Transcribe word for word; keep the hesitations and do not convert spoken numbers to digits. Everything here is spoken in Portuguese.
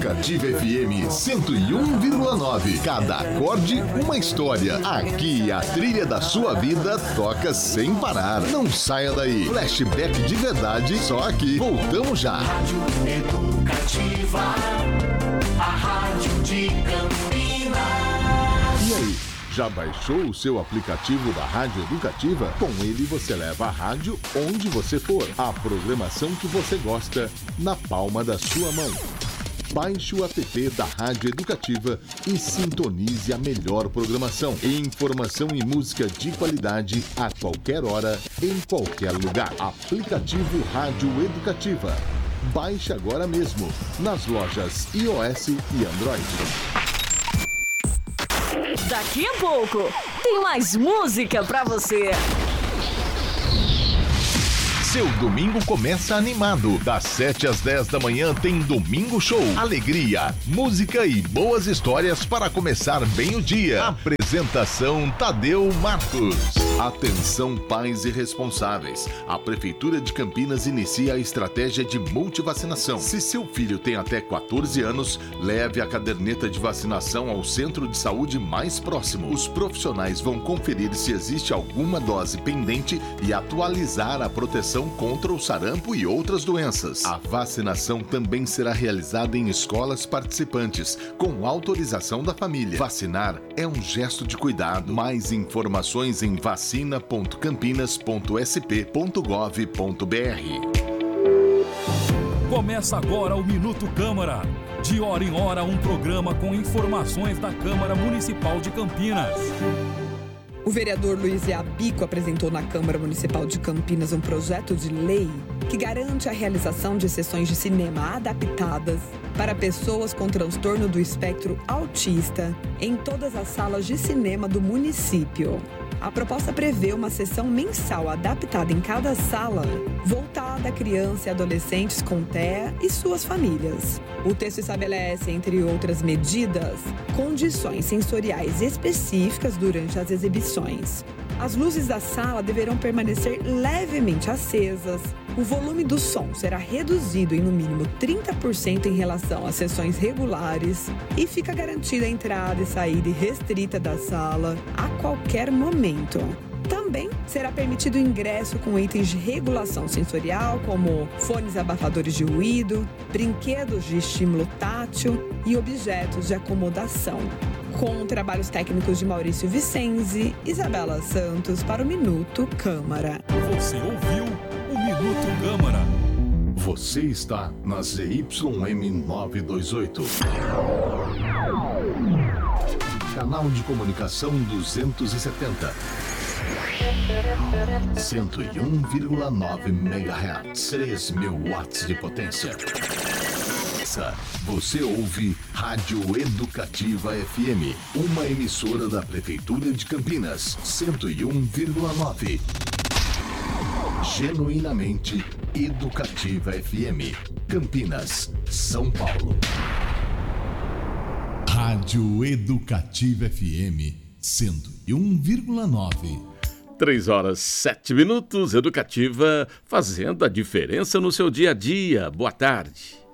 Educativa F M cento e um vírgula nove. Cada acorde, uma história. Aqui a trilha da sua vida toca sem parar. Não saia daí. Flashback de verdade, só aqui. Voltamos já. Rádio Educativa, a rádio de Campinas. E aí? Já baixou o seu aplicativo da Rádio Educativa? Com ele você leva a rádio onde você for. A programação que você gosta na palma da sua mão. Baixe o app da Rádio Educativa e sintonize a melhor programação. Informação e música de qualidade a qualquer hora, em qualquer lugar. Aplicativo Rádio Educativa. Baixe agora mesmo nas lojas iOS e Android. Daqui a pouco tem mais música pra você. Seu domingo começa animado. Das sete às dez da manhã tem Domingo Show. Alegria, música e boas histórias para começar bem o dia. Apresentação Tadeu Marcos. Atenção pais e responsáveis. A Prefeitura de Campinas inicia a estratégia de multivacinação. Se seu filho tem até quatorze anos, leve a caderneta de vacinação ao centro de saúde mais próximo. Os profissionais vão conferir se existe alguma dose pendente e atualizar a proteção contra o sarampo e outras doenças. A vacinação também será realizada em escolas participantes, com autorização da família. Vacinar é um gesto de cuidado. Mais informações em vacina ponto campinas ponto s p ponto gov ponto b r. Começa agora o Minuto Câmara. De hora em hora, um programa com informações da Câmara Municipal de Campinas. O vereador Luiz Eabico apresentou na Câmara Municipal de Campinas um projeto de lei que garante a realização de sessões de cinema adaptadas para pessoas com transtorno do espectro autista em todas as salas de cinema do município. A proposta prevê uma sessão mensal adaptada em cada sala, voltada a crianças e adolescentes com T E A e suas famílias. O texto estabelece, entre outras medidas, condições sensoriais específicas durante as exibições. As luzes da sala deverão permanecer levemente acesas. O volume do som será reduzido em no mínimo trinta por cento em relação às sessões regulares e fica garantida a entrada e saída irrestrita da sala a qualquer momento. Também será permitido o ingresso com itens de regulação sensorial, como fones abafadores de ruído, brinquedos de estímulo tátil e objetos de acomodação. Com trabalhos técnicos de Maurício Vicenzi, Isabela Santos para o Minuto Câmara. Você ouviu o Minuto Câmara. Você está na Z Y M novecentos e vinte e oito. Canal de comunicação duzentos e setenta. cento e um vírgula nove megahertz. três mil watts de potência. Você ouve Rádio Educativa F M, uma emissora da Prefeitura de Campinas, cento e um vírgula nove. Genuinamente Educativa F M, Campinas, São Paulo. Rádio Educativa F M, cento e um vírgula nove. Três horas, sete minutos, Educativa, fazendo a diferença no seu dia a dia. Boa tarde.